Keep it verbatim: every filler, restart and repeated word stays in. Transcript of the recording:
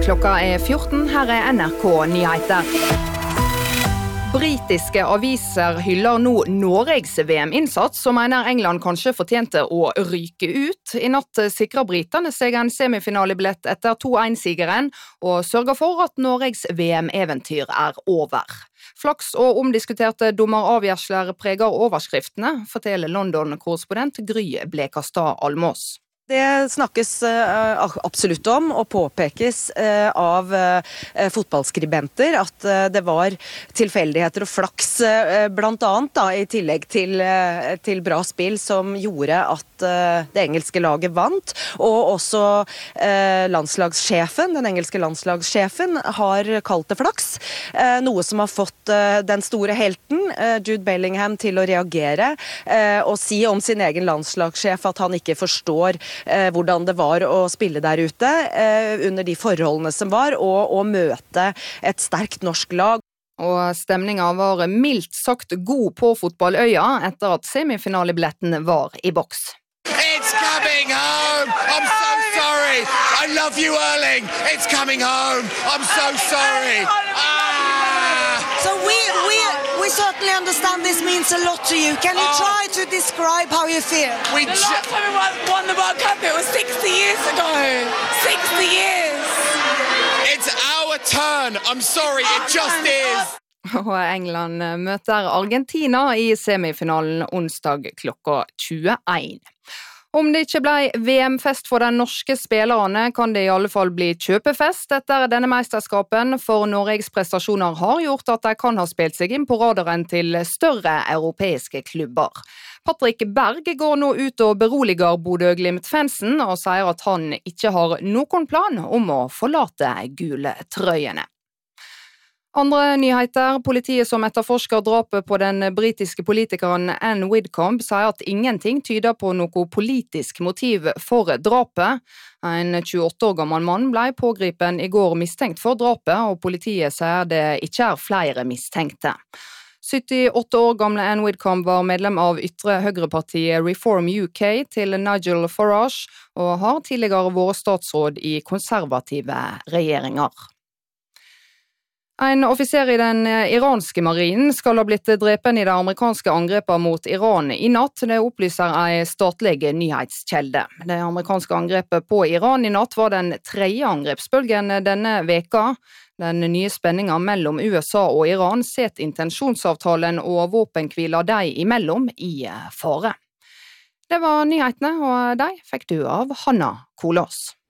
Klokka er fjorten, her er N R K Nyheter. Britiske aviser hyller nå Norges V M-innsats, som mener England kanskje fortjente å ryke ut. I natt sikrer britene seg en semifinalebillett etter to en-sigeren, og sørger for at Norges V M-eventyr er over. Flaks og omdiskuterte dommeravgjørsler preger overskriftene, forteller London-korrespondent Gry Blekastad Almås. Det snakkes uh, absolutt om og påpekes uh, av uh, fotballskribenter at uh, det var tilfeldigheter og flaks uh, blant annet da, i tillegg til, uh, til bra spill som gjorde at uh, det engelske laget vant, og også uh, landslagssjefen, den engelske landslagssjefen har kalt det flaks, uh, noe som har fått uh, den store helten uh, Jude Bellingham til å reagere uh, og si om sin egen landslagssjef at han ikke forstår Eh, hvordan det var å spille der ute eh, under de forholdene som var, og å møte et sterkt norsk lag. Og stemningen var mildt sagt god på fotballøya etter at semifinalebilletten var i boks. It's coming home! I'm so sorry! I love you, Erling! It's coming home! I'm so sorry! Ah! So we, we, we certainly understand this means a lot to you. Can you try to describe how you feel? We The last time we won, won the World Cup, it was sixty years ago. sixty years! It's our turn! I'm sorry, it just is! Og England møter Argentina i semifinalen onsdag klokka tjueen. Om det ikke ble V M-fest for de norske spillerne, kan det i alle fall bli kjøpefest etter denne mesterskapen, for Norges prestasjoner har gjort at de kan ha spilt seg inn på radaren til større europeiske klubber. Patrick Berg går nå ut og beroliger Bodø Glimt-fansen og sier at han ikke har noen plan om å forlate gule trøyene. Andre nyheter. Politiet som etterforsker drapet på den britiske politikeren Anne Widdecombe sier at ingenting tyder på noe politisk motiv for drapet. En tjueåtte år gammel mann ble pågripen i går mistenkt for drapet, og politiet sier det ikke er flere mistenkte. syttiåtte år gamle Anne Widdecombe var medlem av ytre høyrepartiet Reform U K til Nigel Farage, og har tidligere vært statsråd i konservative regjeringer. En offiser i den iranske marinen skal ha blitt drepen i det amerikanske angrepet mot Iran i natt. Det opplyser en statlig nyhetskjelde. Det amerikanske angrepet på Iran i natt var den tredje angrepsbølgen denne veka. Den nye spenningen mellom U S A og Iran set intensjonsavtalen og våpenhvila de imellom i fare. Det var nyhetene, og de fikk du av Hanna Kolås.